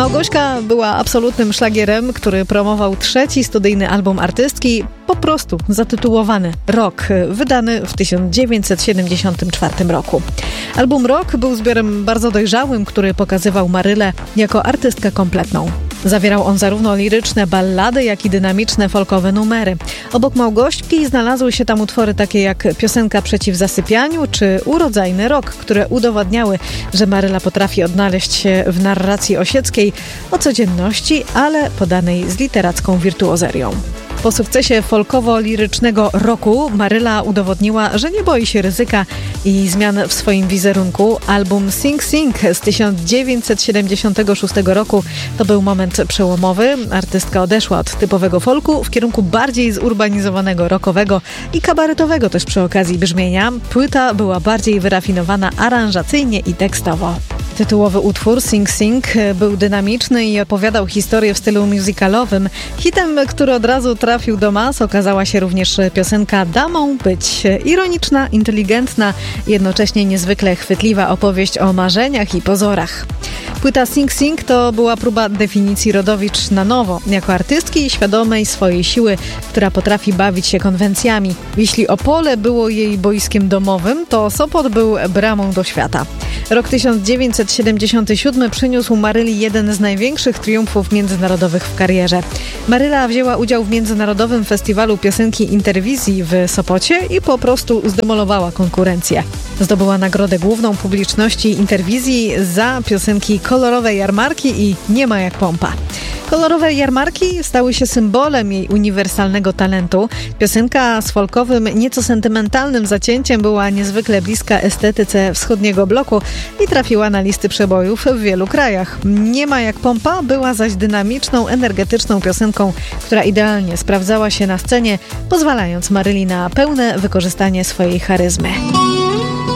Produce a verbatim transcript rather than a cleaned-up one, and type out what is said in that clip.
Małgośka była absolutnym szlagierem, który promował trzeci studyjny album artystki, po prostu zatytułowany Rok, wydany w tysiąc dziewięćset siedemdziesiątym czwartym roku. Album Rok był zbiorem bardzo dojrzałym, który pokazywał Marylę jako artystkę kompletną. Zawierał on zarówno liryczne ballady, jak i dynamiczne folkowe numery. Obok Małgośki znalazły się tam utwory takie jak Piosenka przeciw zasypianiu czy Urodzajny rok, które udowadniały, że Maryla potrafi odnaleźć się w narracji osieckiej o codzienności, ale podanej z literacką wirtuozerią. Po sukcesie folkowo-lirycznego roku Maryla udowodniła, że nie boi się ryzyka i zmian w swoim wizerunku. Album Sing Sing z tysiąc dziewięćset siedemdziesiątego szóstego roku to był moment przełomowy. Artystka odeszła od typowego folku w kierunku bardziej zurbanizowanego, rockowego i kabaretowego też przy okazji brzmienia. Płyta była bardziej wyrafinowana aranżacyjnie i tekstowo. Tytułowy utwór Sing Sing był dynamiczny i opowiadał historię w stylu musicalowym. Hitem, który od razu trafił do mas, okazała się również piosenka Damą być. Ironiczna, inteligentna, jednocześnie niezwykle chwytliwa opowieść o marzeniach i pozorach. Płyta Sing Sing to była próba definicji Rodowicz na nowo, jako artystki świadomej swojej siły, która potrafi bawić się konwencjami. Jeśli Opole było jej boiskiem domowym, to Sopot był bramą do świata. Rok tysiąc dziewięćset siedemdziesiąty siódmy przyniósł Maryli jeden z największych triumfów międzynarodowych w karierze. Maryla wzięła udział w Międzynarodowym Festiwalu Piosenki Interwizji w Sopocie i po prostu zdemolowała konkurencję. Zdobyła nagrodę główną publiczności Interwizji za piosenki Kolorowe jarmarki i Nie ma jak pompa. Kolorowe jarmarki stały się symbolem jej uniwersalnego talentu. Piosenka z folkowym, nieco sentymentalnym zacięciem była niezwykle bliska estetyce wschodniego bloku i trafiła na listy przebojów w wielu krajach. Nie ma jak pompa była zaś dynamiczną, energetyczną piosenką, która idealnie sprawdzała się na scenie, pozwalając Maryli na pełne wykorzystanie swojej charyzmy.